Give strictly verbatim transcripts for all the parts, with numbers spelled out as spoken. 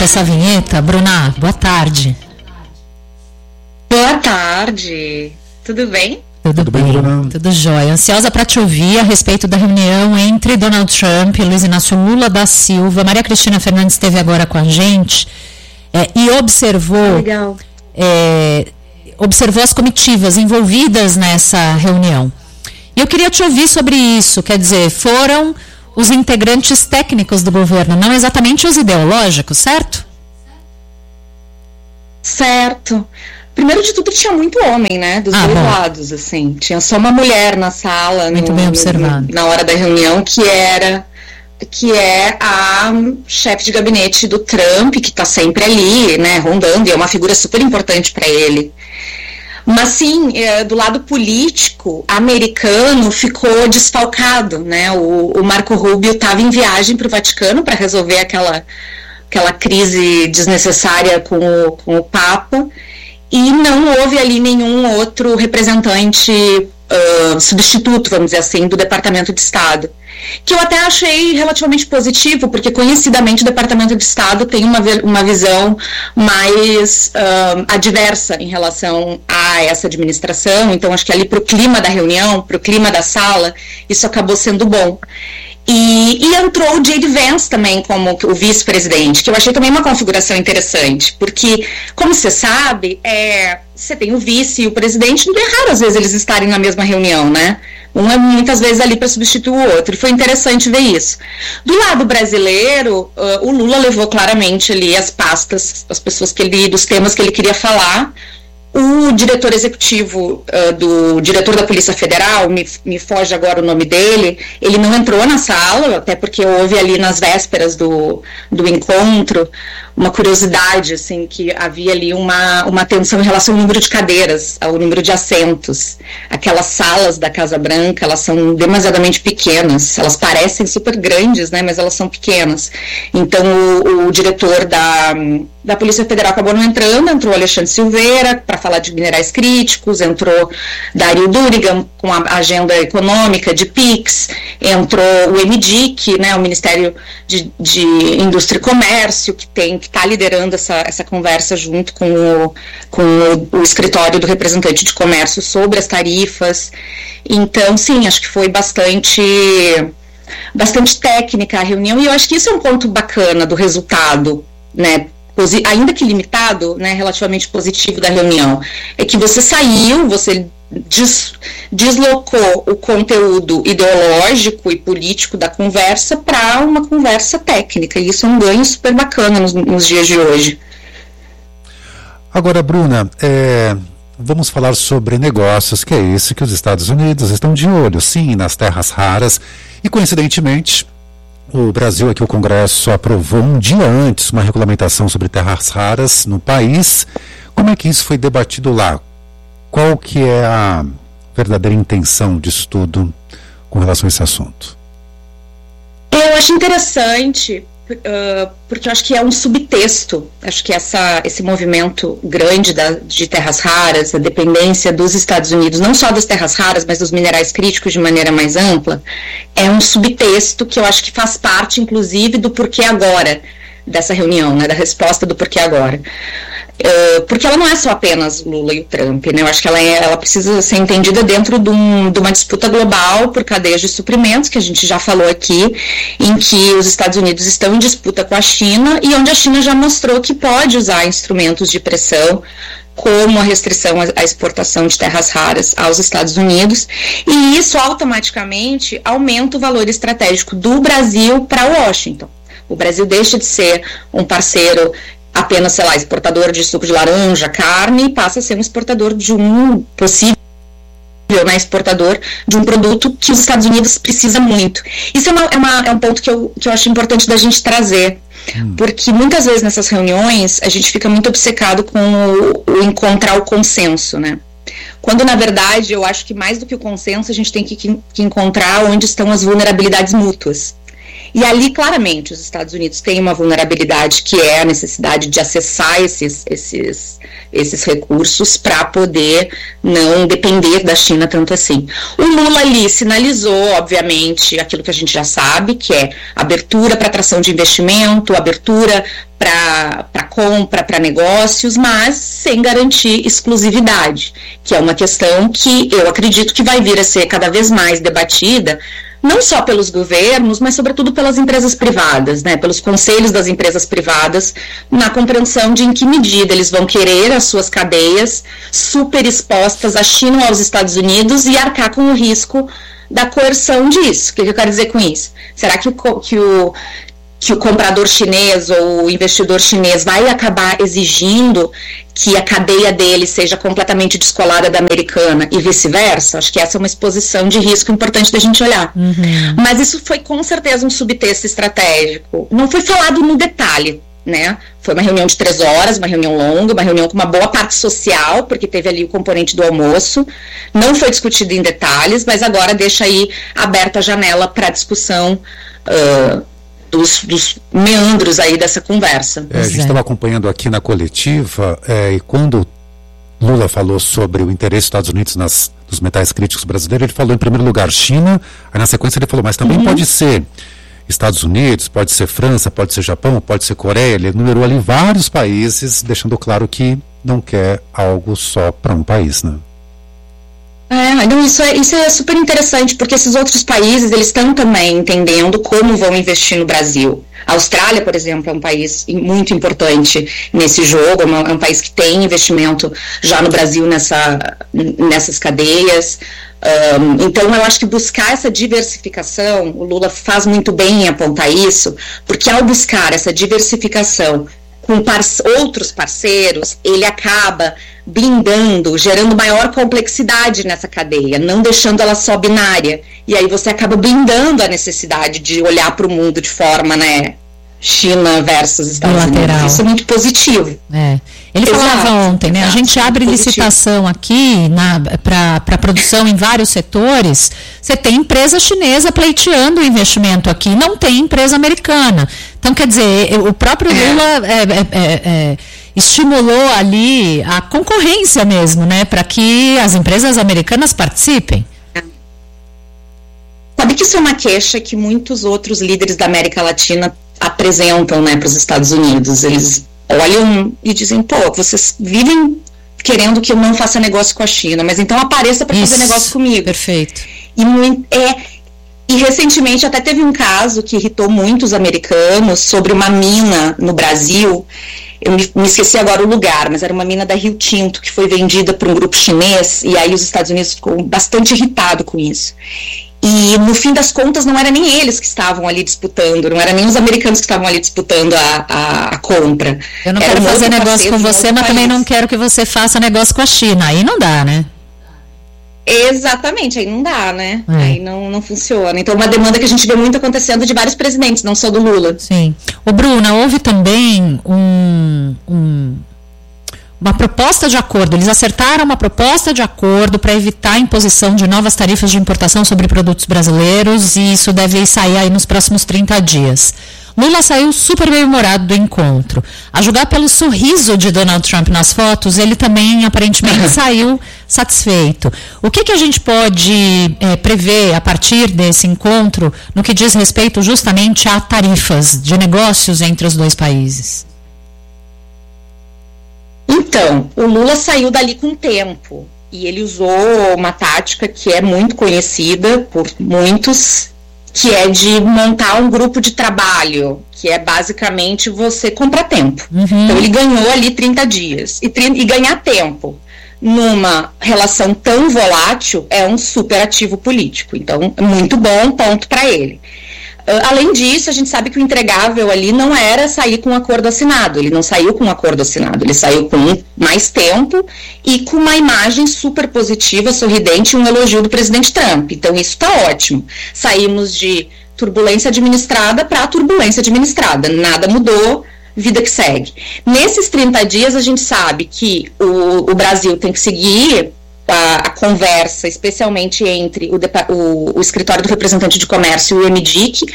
com essa vinheta. Bruna, boa tarde. Boa tarde. Tudo bem? Tudo, Tudo bem, Bruna? Tudo jóia. Ansiosa para te ouvir a respeito da reunião entre Donald Trump, Luiz Inácio Lula da Silva. Maria Cristina Fernandes esteve agora com a gente é, e observou, Legal. É, observou as comitivas envolvidas nessa reunião. E eu queria te ouvir sobre isso. Quer dizer, foram os integrantes técnicos do governo, não exatamente os ideológicos, certo? Certo. Primeiro de tudo, tinha muito homem, né? Dos ah, dois bom. lados, assim. Tinha só uma mulher na sala, muito no, bem observado. No, na hora da reunião, que era que é a chefe de gabinete do Trump, que está sempre ali, né, rondando, e é uma figura super importante para ele. Mas sim, é, do lado político americano ficou desfalcado, né? O, o Marco Rubio estava em viagem para o Vaticano para resolver aquela, aquela crise desnecessária com o, com o Papa, e não houve ali nenhum outro representante uh, substituto, vamos dizer assim, do Departamento de Estado. Que eu até achei relativamente positivo, porque conhecidamente o Departamento de Estado tem uma, uma visão mais uh, adversa em relação a essa administração. Então acho que ali para o clima da reunião, para o clima da sala, isso acabou sendo bom. E, e entrou o J D Vance também como o vice-presidente, que eu achei também uma configuração interessante, porque, como você sabe, é, você tem o vice e o presidente, não é raro às vezes eles estarem na mesma reunião, né? Um é muitas vezes ali para substituir o outro, e foi interessante ver isso. Do lado brasileiro, uh, o Lula levou claramente ali as pastas, as pessoas que ele, dos temas que ele queria falar. O diretor executivo uh, do diretor da Polícia Federal, me, me foge agora o nome dele, ele não entrou na sala, até porque houve ali nas vésperas do, do encontro uma curiosidade, assim, que havia ali uma, uma tensão em relação ao número de cadeiras, ao número de assentos. Aquelas salas da Casa Branca, elas são demasiadamente pequenas, elas parecem super grandes, né, mas elas são pequenas. Então o, o diretor da, da Polícia Federal acabou não entrando, entrou Alexandre Silveira para falar de minerais críticos, entrou Dario Durigan com a agenda econômica de PIX, entrou o M D I C, né, o Ministério de, de Indústria e Comércio, que tem que está liderando essa, essa conversa junto com, o, com o, o escritório do representante de comércio sobre as tarifas. Então, sim, acho que foi bastante, bastante técnica a reunião, e eu acho que isso é um ponto bacana do resultado, né, ainda que limitado, né, relativamente positivo da reunião, é que você saiu, você Des, deslocou o conteúdo ideológico e político da conversa para uma conversa técnica, e isso é um ganho super bacana nos, nos dias de hoje. Agora, Bruna, é, vamos falar sobre negócios, que é isso que os Estados Unidos estão de olho, sim, nas terras raras, e coincidentemente o Brasil, aqui o Congresso aprovou um dia antes uma regulamentação sobre terras raras no país. Como é que isso foi debatido lá? Qual que é a verdadeira intenção disso tudo com relação a esse assunto? Eu acho interessante, uh, porque eu acho que é um subtexto. Acho que essa, esse movimento grande da, de terras raras, a dependência dos Estados Unidos, não só das terras raras, mas dos minerais críticos de maneira mais ampla, é um subtexto que eu acho que faz parte, inclusive, do porquê agora, dessa reunião, né, da resposta do porquê agora. Uh, porque ela não é só apenas Lula e o Trump, né? Eu acho que ela, é, ela precisa ser entendida dentro de, um, de uma disputa global por cadeias de suprimentos, que a gente já falou aqui, em que os Estados Unidos estão em disputa com a China, e onde a China já mostrou que pode usar instrumentos de pressão, como a restrição à exportação de terras raras aos Estados Unidos, e isso automaticamente aumenta o valor estratégico do Brasil para Washington. O Brasil deixa de ser um parceiro apenas, sei lá, exportador de suco de laranja, carne, e passa a ser um exportador de um possível, né, exportador de um produto que os Estados Unidos precisa muito. Isso é, uma, é, uma, é um ponto que eu, que eu acho importante da gente trazer, hum. porque muitas vezes nessas reuniões a gente fica muito obcecado com o, o encontrar o consenso, né? Quando, na verdade, eu acho que mais do que o consenso, a gente tem que, que encontrar onde estão as vulnerabilidades mútuas. E ali, claramente, os Estados Unidos têm uma vulnerabilidade, que é a necessidade de acessar esses, esses, esses recursos para poder não depender da China tanto assim. O Lula ali sinalizou, obviamente, aquilo que a gente já sabe, que é abertura para atração de investimento, abertura para compra, para negócios, mas sem garantir exclusividade, que é uma questão que eu acredito que vai vir a ser cada vez mais debatida, não só pelos governos, mas sobretudo pelas empresas privadas, né, pelos conselhos das empresas privadas, na compreensão de em que medida eles vão querer as suas cadeias super expostas à China ou aos Estados Unidos e arcar com o risco da coerção disso. O que eu quero dizer com isso? Será que o, que o que o comprador chinês ou o investidor chinês vai acabar exigindo que a cadeia dele seja completamente descolada da americana e vice-versa? Acho que essa é uma exposição de risco importante da gente olhar. Uhum. Mas isso foi com certeza um subtexto estratégico. Não foi falado no detalhe, né? Foi uma reunião de três horas, uma reunião longa, uma reunião com uma boa parte social, porque teve ali o componente do almoço. Não foi discutido em detalhes, mas agora deixa aí aberta a janela para discussão uh, Dos, dos meandros aí dessa conversa. É, a gente estava acompanhando aqui na coletiva, é, e quando Lula falou sobre o interesse dos Estados Unidos nas, nos metais críticos brasileiros, ele falou em primeiro lugar China, aí na sequência ele falou, mas também uhum. pode ser Estados Unidos, pode ser França, pode ser Japão, pode ser Coreia. Ele enumerou ali vários países, deixando claro que não quer algo só para um país, né? É, não, isso, é, isso é super interessante, porque esses outros países, eles estão também entendendo como vão investir no Brasil. A Austrália, por exemplo, é um país muito importante nesse jogo, é, uma, é um país que tem investimento já no Brasil nessa, nessas cadeias. Um, então, eu acho que buscar essa diversificação, o Lula faz muito bem em apontar isso, porque ao buscar essa diversificação com par- outros parceiros, ele acaba blindando, gerando maior complexidade nessa cadeia, não deixando ela só binária. E aí você acaba blindando a necessidade de olhar para o mundo de forma, né, China versus Estados Unidos. Isso é muito positivo. É. Ele exato, falava ontem, né? Exato, a gente abre licitação aqui para produção em vários setores. Você tem empresa chinesa pleiteando o investimento aqui, não tem empresa americana. Então, quer dizer, o próprio Lula é, é, é, é, estimulou ali a concorrência mesmo, né? Para que as empresas americanas participem. Sabe que isso é uma queixa que muitos outros líderes da América Latina apresentam, né, para os Estados Unidos. Eles olham e dizem, pô, vocês vivem querendo que eu não faça negócio com a China, mas então apareça para fazer negócio comigo. Perfeito. E, é, e recentemente até teve um caso que irritou muitos americanos sobre uma mina no Brasil. Eu me, me esqueci agora o lugar, mas era uma mina da Rio Tinto que foi vendida para um grupo chinês, e aí os Estados Unidos ficou bastante irritado com isso. E, no fim das contas, não era nem eles que estavam ali disputando, não era nem os americanos que estavam ali disputando a, a, a compra. Eu não era quero fazer negócio com você, mas país. Também não quero que você faça negócio com a China. Aí não dá, né? Exatamente, aí não dá, né? É. Aí não, não funciona. Então, uma demanda que a gente vê muito acontecendo de vários presidentes, não só do Lula. Sim. Ô, Bruna, houve também um... um... uma proposta de acordo, eles acertaram uma proposta de acordo para evitar a imposição de novas tarifas de importação sobre produtos brasileiros, e isso deve sair aí nos próximos trinta dias. Lula saiu super bem-humorado do encontro. A julgar pelo sorriso de Donald Trump nas fotos, ele também aparentemente saiu satisfeito. O que, que a gente pode é, prever a partir desse encontro no que diz respeito justamente a tarifas de negócios entre os dois países? Então, o Lula saiu dali com tempo, e ele usou uma tática que é muito conhecida por muitos, que é de montar um grupo de trabalho, que é basicamente você comprar tempo. Uhum. Então ele ganhou ali trinta dias, e, e ganhar tempo numa relação tão volátil é um super ativo político, então é muito bom, ponto para ele. Uh, além disso, a gente sabe que o entregável ali não era sair com um acordo assinado, ele não saiu com um acordo assinado, ele saiu com mais tempo e com uma imagem super positiva, sorridente, um elogio do presidente Trump. Então isso está ótimo. Saímos de turbulência administrada para turbulência administrada, nada mudou, vida que segue. Nesses trinta dias a gente sabe que o, o Brasil tem que seguir A, a conversa, especialmente entre o, o, o escritório do representante de comércio e o M D I C,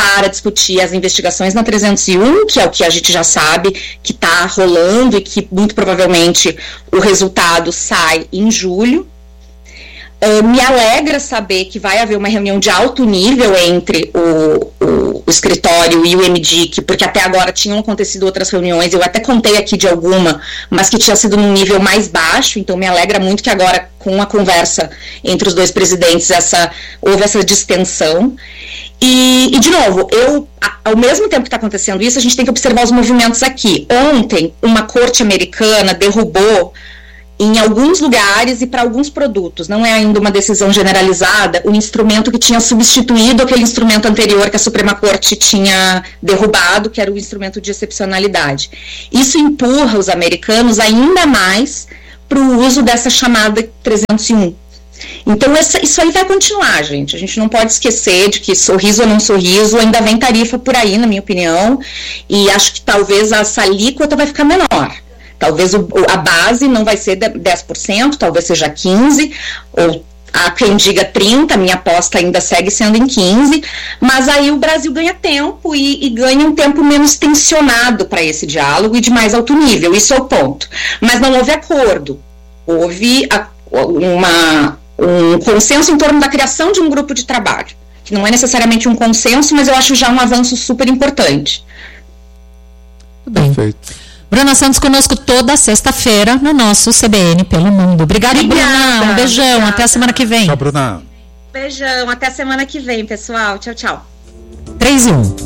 para discutir as investigações na trezentos e um, que é o que a gente já sabe que está rolando e que muito provavelmente o resultado sai em julho. Uh, me alegra saber que vai haver uma reunião de alto nível entre o, o, o escritório e o M D I C, porque até agora tinham acontecido outras reuniões, eu até contei aqui de alguma, mas que tinha sido num nível mais baixo, então me alegra muito que agora, com a conversa entre os dois presidentes, essa, houve essa distensão. E, e, de novo, eu, ao mesmo tempo que está acontecendo isso, a gente tem que observar os movimentos aqui. Ontem, uma corte americana derrubou em alguns lugares e para alguns produtos, não é ainda uma decisão generalizada, o instrumento que tinha substituído aquele instrumento anterior que a Suprema Corte tinha derrubado, que era o instrumento de excepcionalidade. Isso empurra os americanos ainda mais para o uso dessa chamada trezentos e um. Então, essa, isso aí vai continuar, gente. A gente não pode esquecer de que sorriso ou não sorriso, ainda vem tarifa por aí, na minha opinião, e acho que talvez essa alíquota vai ficar menor. Talvez o, a base não vai ser dez por cento, talvez seja quinze por cento, ou há quem diga trinta por cento, a minha aposta ainda segue sendo em quinze por cento, mas aí o Brasil ganha tempo e, e ganha um tempo menos tensionado para esse diálogo e de mais alto nível, isso é o ponto. Mas não houve acordo, houve a, uma, um consenso em torno da criação de um grupo de trabalho, que não é necessariamente um consenso, mas eu acho já um avanço super importante. Bem. Perfeito. Bruna Santos conosco toda sexta-feira no nosso C B N pelo Mundo. Obrigada, Obrigada. Bruna. Um beijão. Obrigada. Até a semana que vem. Tchau, Bruna. Beijão. Até a semana que vem, pessoal. Tchau, tchau. três e um.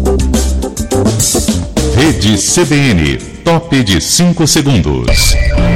Rede C B N. Top de cinco segundos.